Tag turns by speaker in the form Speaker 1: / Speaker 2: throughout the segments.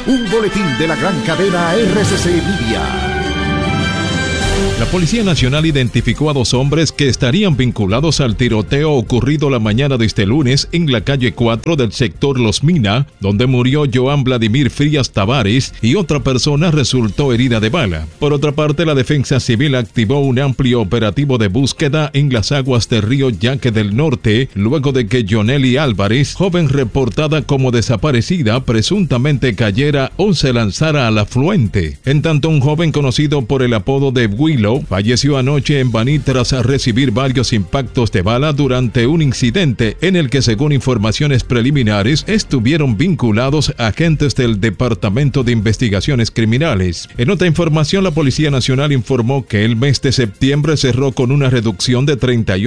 Speaker 1: un boletín de la gran cadena RCC Media.
Speaker 2: La Policía Nacional identificó a 2 hombres que estarían vinculados al tiroteo ocurrido la mañana de este lunes en la calle 4 del sector Los Mina, donde murió Joan Vladimir Frías Tavares y otra persona resultó herida de bala. Por otra parte, la Defensa Civil activó un amplio operativo de búsqueda en las aguas del río Yaque del Norte, luego de que Jonely Álvarez, joven reportada como desaparecida, presuntamente cayera o se lanzara al afluente. En tanto, un joven conocido por el apodo de Willow falleció anoche en Baní tras recibir varios impactos de bala durante un incidente en el que, según informaciones preliminares, estuvieron vinculados agentes del Departamento de Investigaciones Criminales. En otra información, la Policía Nacional informó que el mes de septiembre cerró con una reducción de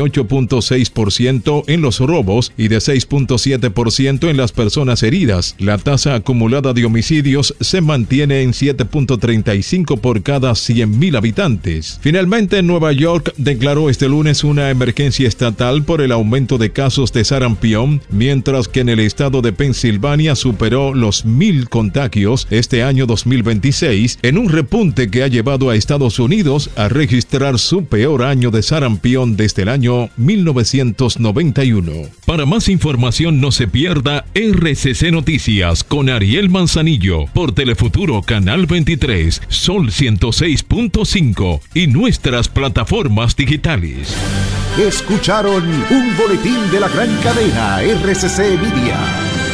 Speaker 2: 38.6% en los robos y de 6.7% en las personas heridas. La tasa acumulada de homicidios se mantiene en 7.35 por cada 100.000 habitantes. Finalmente, Nueva York declaró este lunes una emergencia estatal por el aumento de casos de sarampión, mientras que en el estado de Pensilvania superó los 1,000 contagios este año 2026, en un repunte que ha llevado a Estados Unidos a registrar su peor año de sarampión desde el año 1991. Para más información, no se pierda RCC Noticias con Ariel Manzanillo por Telefuturo Canal 23, Sol 106.5 y nuestras plataformas digitales.
Speaker 1: Escucharon un boletín de la gran cadena RCC Media.